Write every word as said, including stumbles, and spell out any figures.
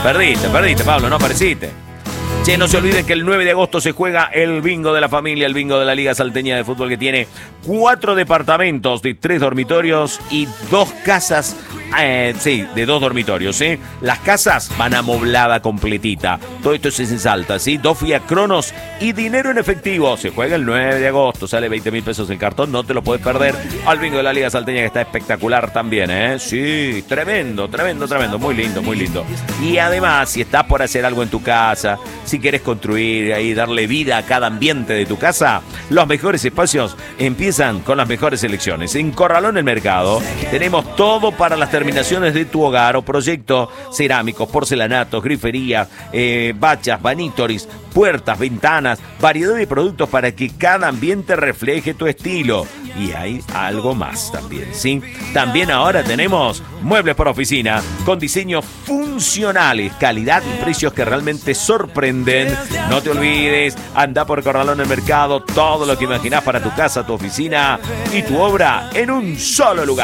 Perdiste, perdiste, Pablo, no apareciste. Che, no se olviden que el nueve de agosto se juega el bingo de la familia, el bingo de la Liga Salteña de Fútbol, que tiene cuatro departamentos de tres dormitorios y dos casas, eh, sí, de dos dormitorios, ¿sí? Las casas van amoblada completita. Todo esto es en Salta, ¿sí? Dos Fiat Cronos y dinero en efectivo. Se juega el nueve de agosto, sale veinte mil pesos el cartón, no te lo puedes perder. Al bingo de la Liga Salteña, que está espectacular también, ¿eh? Sí, tremendo, tremendo, tremendo, muy lindo, muy lindo. Y además, si estás por hacer algo en tu casa, si quieres construir y darle vida a cada ambiente de tu casa, los mejores espacios empiezan con las mejores selecciones. En Corralón el Mercado tenemos todo para las terminaciones de tu hogar o proyecto: cerámicos, porcelanatos, grifería, eh, bachas, vanitoris, puertas, ventanas, variedad de productos para que cada ambiente refleje tu estilo. Y hay algo más también, ¿sí? También ahora tenemos muebles para oficina con diseños funcionales, calidad y precios que realmente sorprenden. No te olvides, anda por Corralón el Mercado, todo lo que imaginás para tu casa, tu oficina y tu obra en un solo lugar.